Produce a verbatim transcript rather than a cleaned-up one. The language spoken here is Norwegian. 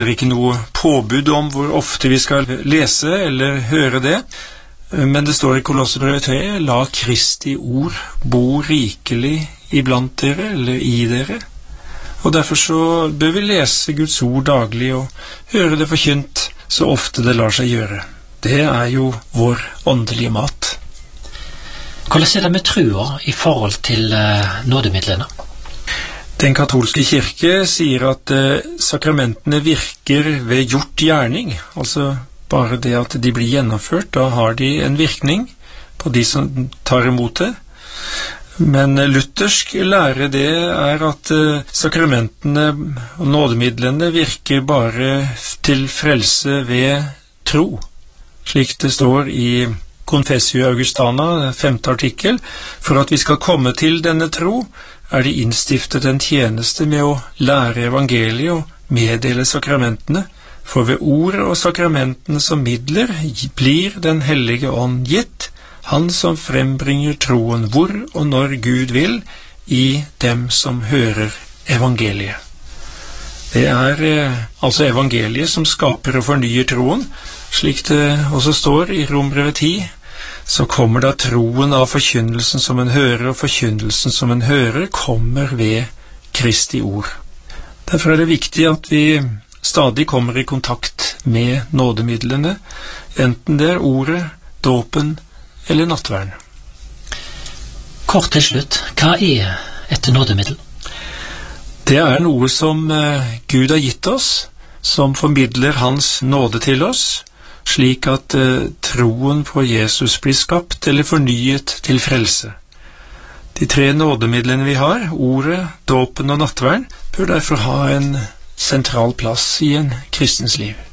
Det er ikke noe påbud om hvor ofte vi skal lese eller høre det, men det står i Kolosserbrevet tre, la Kristi ord bo rikelig iblant dere, eller i dere. Og derfor så bør vi lese Guds ord daglig og høre det forkynt så ofte det lar seg gjøre. Det er jo vår åndelige mat. Hvordan er det med trua i forhold til uh, nådemidlene? Den katolske kirke sier at eh, sakramentene virker ved gjort gjerning, altså bare det at de blir gjennomført, da har de en virkning på de som tar imot det. Men eh, luthersk lære det er at eh, sakramentene og nådemidlene virker bare til frelse ved tro, slik det står i Confessio Augustana, femte artikkel, for at vi skal komme til denne tro, er det innstiftet en tjeneste med å lære evangeliet og meddele sakramentene, for ved ordet og sakramentene som midler blir den hellige ånd gitt, han som frembringer troen hvor og når Gud vil, i dem som hører evangeliet. Det er eh, altså evangeliet som skaper og fornyer troen, slik det også står i Romerbrevet ti, så kommer da troen av forkynnelsen som en hører, og forkynnelsen som en hører kommer ved Kristi ord. Derfor er det viktig at vi stadig kommer i kontakt med nådemidlene, enten det er ordet, dåpen eller nattverden. Kort til slutt, hva er et nådemiddel? Det er noe som Gud har gitt oss, som formidler hans nåde til oss, slik at eh, troen på Jesus blir skapt eller fornyet til frelse. De tre nådemidlene vi har, ordet, dåpen og nattverden, bør derfor ha en sentral plass i en kristens liv.